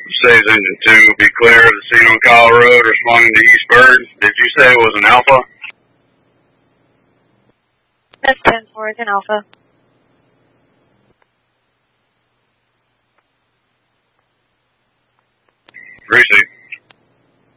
Says engine 2 will be clear of the scene on Kyle Road, responding to East Bird. Did you say it was an Alpha? That's 10-4, it's an Alpha.